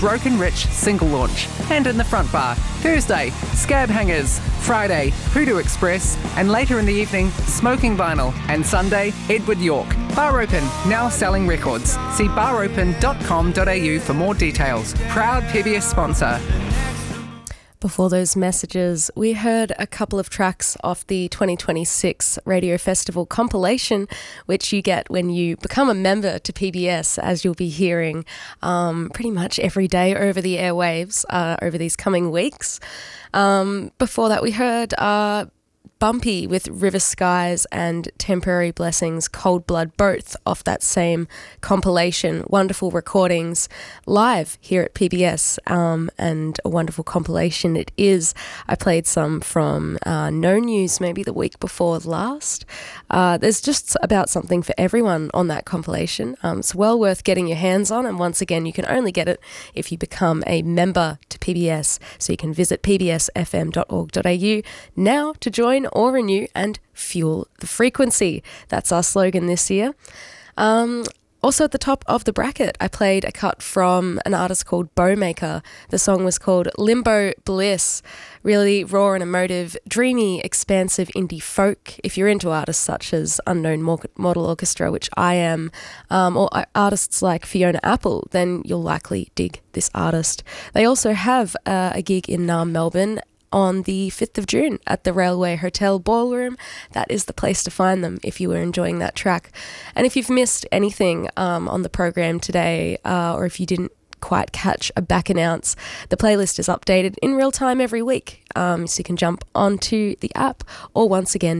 Broken Rich single launch. And in the front bar, Thursday, Scab Hangers. Friday, Hoodoo Express. And later in the evening, Smoking Vinyl. And Sunday, Edward York. Bar Open, now selling records. See baropen.com.au for more details. Proud PBS sponsor. Before those messages, we heard a couple of tracks off the 2026 Radio Festival compilation, which you get when you become a member to PBS, as you'll be hearing pretty much every day over the airwaves over these coming weeks. Before that, we heard Bumpy with River Skies and Temporary Blessings, Cold Blood, both off that same compilation. Wonderful recordings live here at PBS, and a wonderful compilation it is. I played some from No News maybe the week before last. There's just about something for everyone on that compilation. It's well worth getting your hands on, and once again, you can only get it if you become a member to PBS. So you can visit pbsfm.org.au now to join or renew and fuel the frequency. That's our slogan this year. Also at the top of the bracket, I played a cut from an artist called Bowmaker. The song was called Limbo Bliss. Really raw and emotive, dreamy, expansive indie folk. If you're into artists such as Unknown Model Orchestra, which I am, or artists like Fiona Apple, then you'll likely dig this artist. They also have a gig in Melbourne on the 5th of June at the Railway Hotel Ballroom. That is the place to find them if you were enjoying that track. And if you've missed anything on the program today, or if you didn't quite catch a back announce, the playlist is updated in real time every week. So you can jump onto the app or once again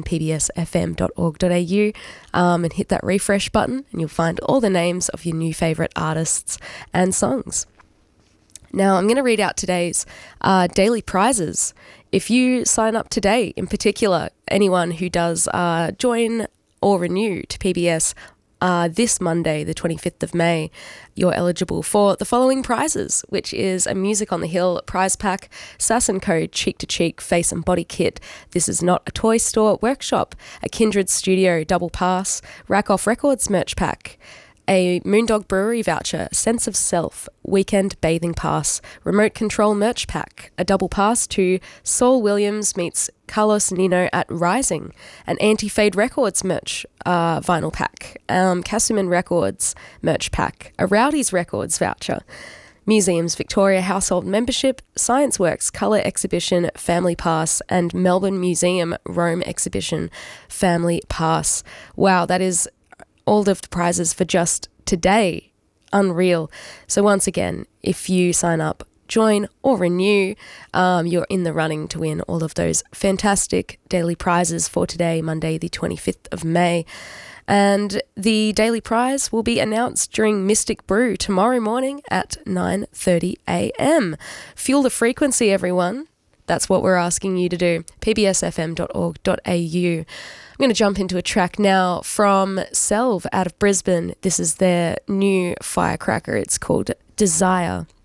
pbsfm.org.au and hit that refresh button, and you'll find all the names of your new favourite artists and songs. Now, I'm going to read out today's daily prizes. If you sign up today, in particular, anyone who does join or renew to PBS this Monday, the 25th of May, you're eligible for the following prizes, which is a Music on the Hill prize pack, Sass & Co Cheek to Cheek Face and Body Kit, This Is Not a Toy Store workshop, a Kindred Studio double pass, Rack Off Records merch pack, a Moondog Brewery voucher, Sense of Self, Weekend Bathing Pass, Remote Control merch pack, a double pass to Saul Williams meets Carlos Nino at Rising, an Anti-Fade Records merch vinyl pack, Casuman Records merch pack, a Rowdy's Records voucher, Museums Victoria Household Membership, Science Works Colour Exhibition Family Pass, and Melbourne Museum Rome Exhibition Family Pass. Wow, that is all of the prizes for just today. Unreal. So once again, if you sign up, join or renew, you're in the running to win all of those fantastic daily prizes for today, Monday the 25th of May. And the daily prize will be announced during Mystic Brew tomorrow morning at 9:30 a.m. Fuel the frequency, everyone. That's what we're asking you to do. pbsfm.org.au. I'm going to jump into a track now from Selv out of Brisbane. This is their new firecracker. It's called Desire.